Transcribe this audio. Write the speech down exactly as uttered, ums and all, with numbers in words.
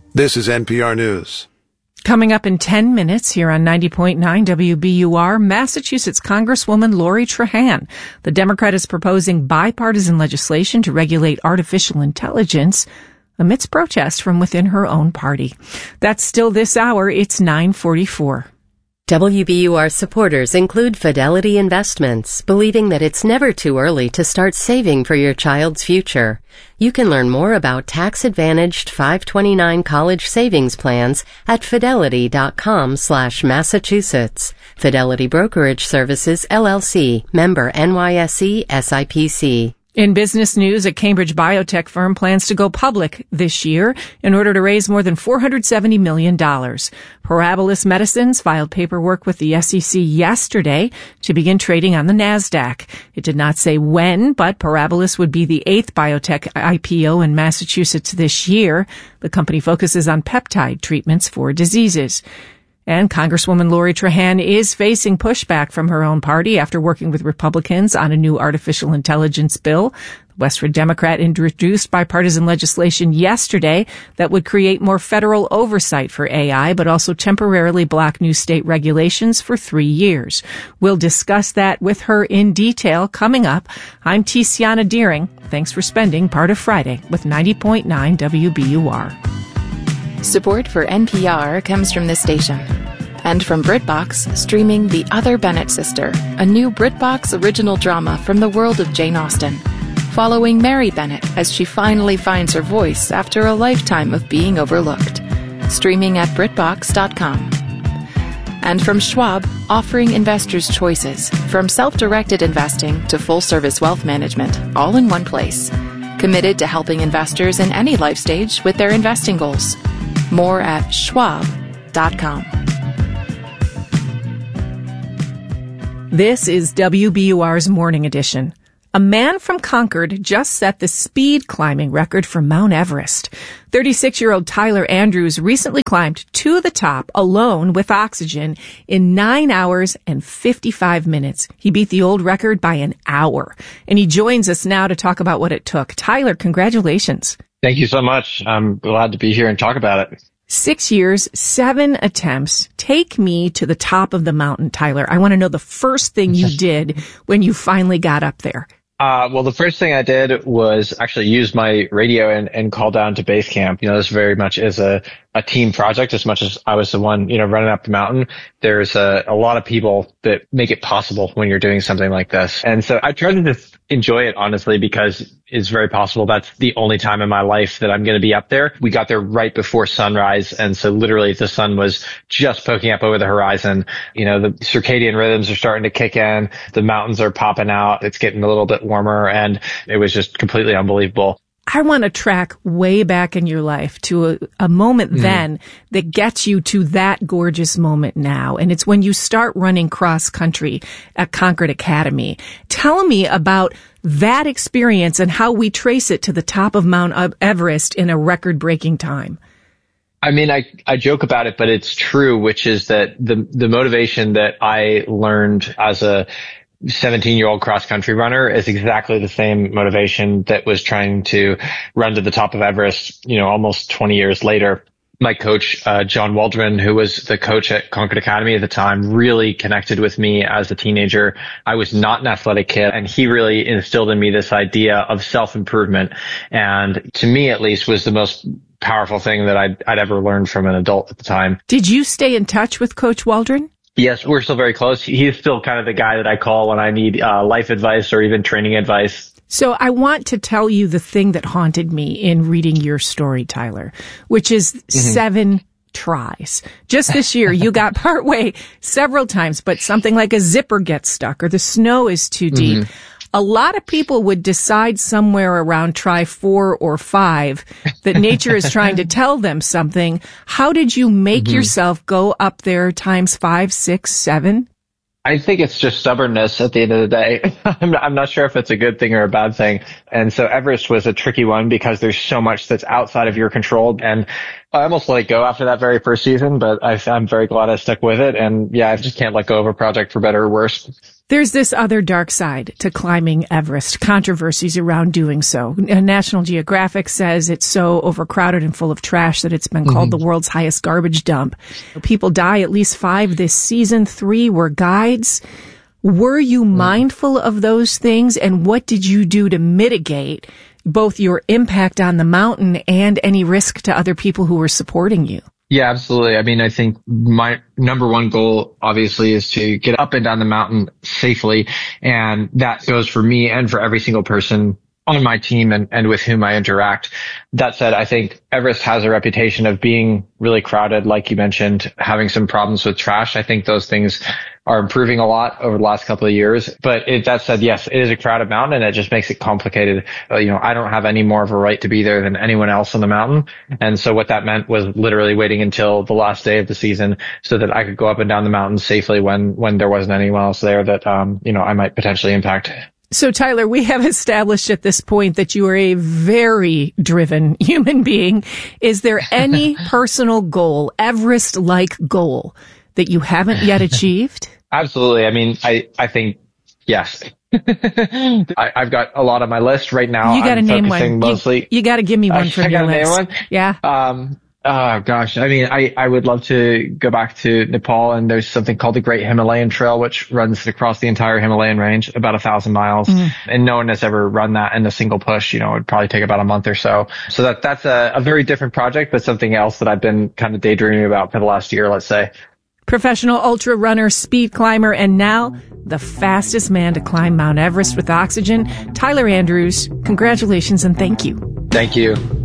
This is N P R News. Coming up in ten minutes here on ninety point nine W B U R, Massachusetts Congresswoman Lori Trahan. The Democrat is proposing bipartisan legislation to regulate artificial intelligence amidst protest from within her own party. That's still this hour. It's nine forty-four. W B U R supporters include Fidelity Investments, believing that it's never too early to start saving for your child's future. You can learn more about tax-advantaged five twenty-nine college savings plans at fidelity.com slash Massachusetts. Fidelity Brokerage Services, L L C, member N Y S E S I P C. In business news, a Cambridge biotech firm plans to go public this year in order to raise more than four hundred seventy million dollars. Parabilis Medicines filed paperwork with the S E C yesterday to begin trading on the NASDAQ. It did not say when, but Parabilis would be the eighth biotech I P O in Massachusetts this year. The company focuses on peptide treatments for diseases. And Congresswoman Lori Trahan is facing pushback from her own party after working with Republicans on a new artificial intelligence bill. The Westford Democrat introduced bipartisan legislation yesterday that would create more federal oversight for A I, but also temporarily block new state regulations for three years. We'll discuss that with her in detail coming up. I'm Tiziana Deering. Thanks for spending part of Friday with ninety point nine W B U R. Support for N P R comes from this station and from BritBox, streaming The Other Bennett Sister, a new BritBox original drama from the world of Jane Austen, following Mary Bennett as she finally finds her voice after a lifetime of being overlooked. Streaming at Britbox dot com. And from Schwab, offering investors choices, from self-directed investing to full-service wealth management, all in one place. Committed to helping investors in any life stage with their investing goals. More at Schwab dot com. This is W B U R's Morning Edition. A man from Concord just set the speed climbing record for Mount Everest. thirty-six-year-old Tyler Andrews recently climbed to the top alone with oxygen in nine hours and fifty-five minutes. He beat the old record by an hour. And he joins us now to talk about what it took. Tyler, congratulations. Thank you so much. I'm glad to be here and talk about it. Six years, seven attempts. Take me to the top of the mountain, Tyler. I want to know the first thing you did when you finally got up there. Uh, well, the first thing I did was actually use my radio and, and call down to base camp. You know, this very much is a, a team project as much as I was the one, you know, running up the mountain. There's a, a lot of people that make it possible when you're doing something like this. And so I tried to just enjoy it, honestly, because it's very possible that's the only time in my life that I'm going to be up there. We got there right before sunrise. And so literally the sun was just poking up over the horizon. You know, the circadian rhythms are starting to kick in. The mountains are popping out. It's getting a little bit warmer, and it was just completely unbelievable. I want to track way back in your life to a, a moment mm-hmm. then that gets you to that gorgeous moment now. And it's when you start running cross country at Concord Academy. Tell me about that experience and how we trace it to the top of Mount Everest in a record breaking time. I mean, I, I joke about it, but it's true, which is that the, the motivation that I learned as a seventeen year old cross country runner is exactly the same motivation that was trying to run to the top of Everest, you know, almost twenty years later. My coach, uh, John Waldron, who was the coach at Concord Academy at the time, really connected with me as a teenager. I was not an athletic kid, and he really instilled in me this idea of self-improvement. And to me, at least, was the most powerful thing that I'd, I'd ever learned from an adult at the time. Did you stay in touch with Coach Waldron? Yes, we're still very close. He's still kind of the guy that I call when I need uh, life advice or even training advice. So I want to tell you the thing that haunted me in reading your story, Tyler, which is mm-hmm. seven tries. Just this year, you got partway several times, but something like a zipper gets stuck or the snow is too deep. Mm-hmm. A lot of people would decide somewhere around try four or five that nature is trying to tell them something. How did you make mm-hmm. yourself go up there times five, six, seven? I think it's just stubbornness at the end of the day. I'm, I'm not sure if it's a good thing or a bad thing. And so Everest was a tricky one because there's so much that's outside of your control. And I almost let it go after that very first season, but I, I'm very glad I stuck with it. And yeah, I just can't let go of a project for better or worse. There's this other dark side to climbing Everest, controversies around doing so. National Geographic says it's so overcrowded and full of trash that it's been mm-hmm. called the world's highest garbage dump. People die, at least five this season. Three were guides. Were you mm. mindful of those things, and what did you do to mitigate both your impact on the mountain and any risk to other people who were supporting you? Yeah, absolutely. I mean, I think my number one goal, obviously, is to get up and down the mountain safely. And that goes for me and for every single person on my team and, and with whom I interact. That said, I think Everest has a reputation of being really crowded, like you mentioned, having some problems with trash. I think those things are improving a lot over the last couple of years. But it, that said, yes, it is a crowded mountain, and it just makes it complicated. Uh, you know, I don't have any more of a right to be there than anyone else on the mountain. And so what that meant was literally waiting until the last day of the season so that I could go up and down the mountain safely when, when there wasn't anyone else there that, um, you know, I might potentially impact. So, Tyler, we have established at this point that you are a very driven human being. Is there any personal goal, Everest-like goal, that you haven't yet achieved? Absolutely. I mean, I, I think, yes. I, I've got a lot on my list right now. You got to name one. Mostly, you you got to give me one uh, from I your gotta list. Name one? Yeah. Um, oh gosh. I mean, I, I would love to go back to Nepal, and there's something called the Great Himalayan Trail, which runs across the entire Himalayan range, about a thousand miles. Mm. And no one has ever run that in a single push. You know, it would probably take about a month or so. So that, that's a, a very different project, but something else that I've been kind of daydreaming about for the last year, let's say. Professional ultra runner, speed climber, and now the fastest man to climb Mount Everest with oxygen, Tyler Andrews. Congratulations and thank you. Thank you.